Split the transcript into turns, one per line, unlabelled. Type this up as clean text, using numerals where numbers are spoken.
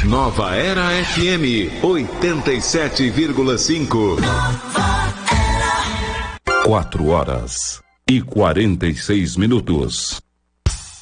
Nova Era FM 87,5. 4 horas e 46 minutos.